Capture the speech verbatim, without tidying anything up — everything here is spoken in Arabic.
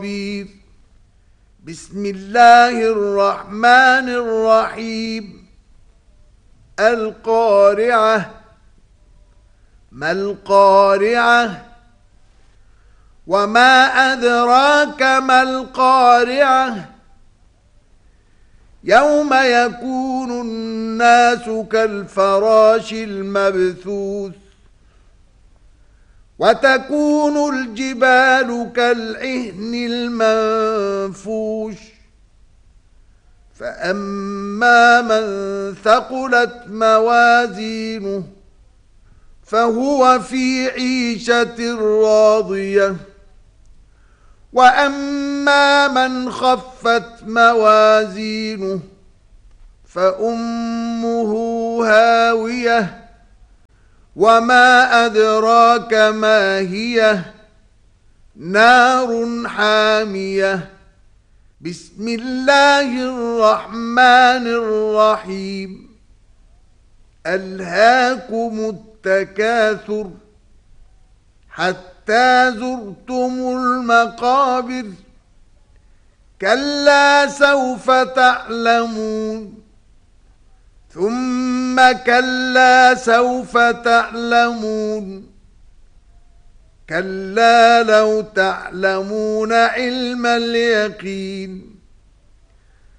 بسم الله الرحمن الرحيم. القارعة. ما القارعة؟ وما أدراك ما القارعة؟ يوم يكون الناس كالفراش المبثوث وتكون الجبال كالعهن المنفوش فأما من ثقلت موازينه فهو في عيشة راضية وأما من خفت موازينه فأمه هاوية وما أدراك ما هي نار حامية. بسم الله الرحمن الرحيم. ألهاكم التكاثر حتى زرتم المقابر كلا سوف تعلمون ثم كلا سوف تعلمون كلا لو تعلمون علم اليقين